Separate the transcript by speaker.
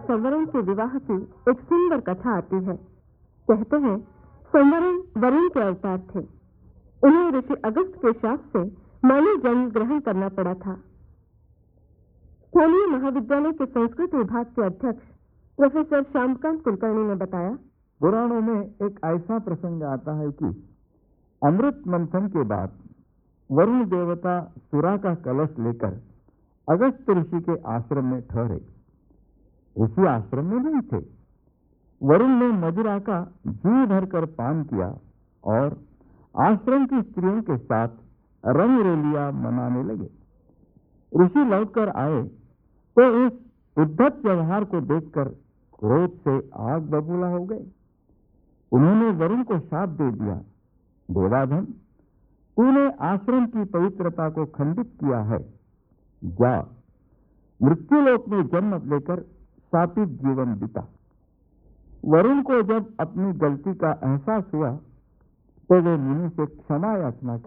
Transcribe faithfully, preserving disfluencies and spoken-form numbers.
Speaker 1: संवरण के विवाह की एक सुंदर कथा आती है। कहते हैं संवरण वरुण के अवतार थे। उन्हें ऋषि अगस्त के शाप से मानव जन्म ग्रहण करना पड़ा था। स्थानीय महाविद्यालय के संस्कृत विभाग के अध्यक्ष प्रोफेसर श्यामकांत कुलकर्णी ने बताया,
Speaker 2: पुराणों में एक ऐसा प्रसंग आता है कि अमृत मंथन के बाद वरुण देवता सुरा का कलश लेकर अगस्त ऋषि के आश्रम में ठहरे। ऋषि आश्रम में नहीं थे। वरुण ने मदिरा का जी भरकर पान किया और आश्रम की स्त्रियों के साथ रंग रेलियां मनाने लगे। ऋषि लौटकर आए तो इस उद्धत व्यवहार को देखकर क्रोध से आग बबूला हो गए। उन्होंने वरुण को शाप दे दिया, देवाधन, तूने आश्रम की पवित्रता को खंडित किया है, जा मृत्युलोक में जन्म लेकर शापित जीवन बिता। वरुण को जब अपनी गलती का एहसास हुआ तो वे मुनि से क्षमा याचना